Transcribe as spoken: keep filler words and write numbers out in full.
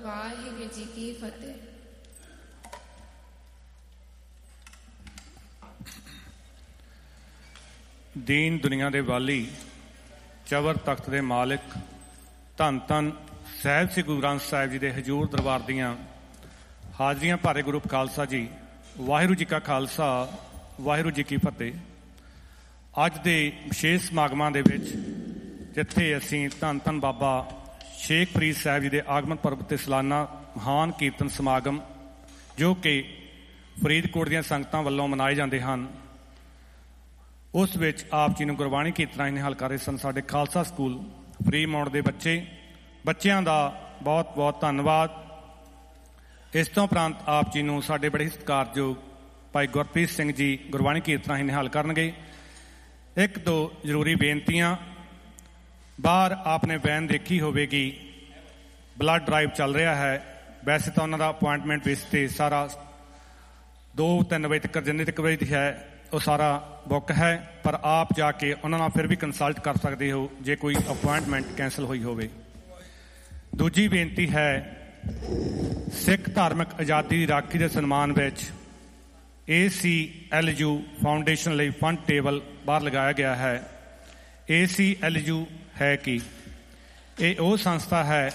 ਵਾਹਿਗੁਰੂ ਜੀ ਕੀ ਫਤਿਹ। ਦੀਨ ਦੁਨੀਆ ਦੇ ਵਾਲੀ, ਚਵਰ ਤਖਤ ਦੇ ਮਾਲਿਕ, ਧੰਨ ਧੰਨ ਸਾਹਿਬ ਸ੍ਰੀ ਗੁਰੂ ਗ੍ਰੰਥ ਸਾਹਿਬ ਜੀ ਦੇ ਹਜ਼ੂਰ ਦਰਬਾਰ ਦੀਆਂ ਹਾਜ਼ਰੀਆਂ ਭਾਰੇ ਗੁਰੂ ਖਾਲਸਾ ਜੀ, ਵਾਹਿਗੁਰੂ ਜੀ ਕਾ ਖਾਲਸਾ, ਵਾਹਿਗੁਰੂ ਜੀ ਕੀ ਫਤਿਹ। ਅੱਜ ਦੇ ਵਿਸ਼ੇਸ਼ ਸਮਾਗਮਾਂ ਦੇ ਵਿੱਚ ਜਿੱਥੇ ਅਸੀਂ ਧੰਨ ਧੰਨ ਬਾਬਾ ਸ਼ੇਖ ਫਰੀਦ ਸਾਹਿਬ ਜੀ ਦੇ ਆਗਮਨ ਪਰਬ ਤੇ ਸਾਲਾਨਾ ਮਹਾਨ ਕੀਰਤਨ ਸਮਾਗਮ ਜੋ ਕਿ ਫਰੀਦਕੋਟ ਦੀਆਂ ਸੰਗਤਾਂ ਵੱਲੋਂ ਮਨਾਏ ਜਾਂਦੇ ਹਨ, ਉਸ ਵਿੱਚ ਆਪ ਜੀ ਨੂੰ ਗੁਰਬਾਣੀ ਕੀਰਤਨਾਂ ਨਿਹਾਲ ਕਰ ਰਹੇ ਸਨ ਸਾਡੇ ਖਾਲਸਾ ਸਕੂਲ ਫਰੀਮੌਂਟ ਦੇ ਬੱਚੇ। ਬੱਚਿਆਂ ਦਾ ਬਹੁਤ ਬਹੁਤ ਧੰਨਵਾਦ। ਇਸ ਤੋਂ ਉਪਰੰਤ ਆਪ ਜੀ ਨੂੰ ਸਾਡੇ ਬੜੇ ਸਤਿਕਾਰਯੋਗ ਭਾਈ ਗੁਰਪ੍ਰੀਤ ਸਿੰਘ ਜੀ ਗੁਰਬਾਣੀ ਕੀਰਤਨਾਂ ਨਿਹਾਲ ਕਰਨਗੇ। ਇੱਕ ਦੋ ਜ਼ਰੂਰੀ ਬੇਨਤੀਆਂ। ਬਾਹਰ ਆਪਨੇ ਵੈਨ ਦੇਖੀ ਹੋਵੇਗੀ, ਬਲੱਡ ਡਰਾਈਵ ਚੱਲ ਰਿਹਾ ਹੈ। ਵੈਸੇ ਤਾਂ ਉਹਨਾਂ ਦਾ ਅਪੁਆਇੰਟਮੈਂਟ ਬੇਸ ਤੇ ਸਾਰਾ ਦੋ ਤਿੰਨ ਵਜੇ ਤੱਕ ਜਿੰਨੇ ਤੱਕ ਵਜੇ ਹੈ ਉਹ ਸਾਰਾ ਬੁੱਕ ਹੈ, ਪਰ ਆਪ ਜਾ ਕੇ ਉਹਨਾਂ ਨਾਲ ਫਿਰ ਵੀ ਕੰਸਲਟ ਕਰ ਸਕਦੇ ਹੋ ਜੇ ਕੋਈ ਅਪੁਆਇੰਟਮੈਂਟ ਕੈਂਸਲ ਹੋਈ ਹੋਵੇ। ਦੂਜੀ ਬੇਨਤੀ ਹੈ, ਸਿੱਖ ਧਾਰਮਿਕ ਆਜ਼ਾਦੀ ਦੀ ਰਾਖੀ ਦੇ ਸਨਮਾਨ ਵਿੱਚ ਏ ਸੀ ਐਲ ਯੂ ਫਾਊਂਡੇਸ਼ਨ ਲਈ ਫੰਡ ਟੇਬਲ ਬਾਹਰ ਲਗਾਇਆ ਗਿਆ ਹੈ। ਏ ਸੀ ਐਲ ਯੂ ਹੈ ਕਿ ਇਹ ਉਹ ਸੰਸਥਾ ਹੈ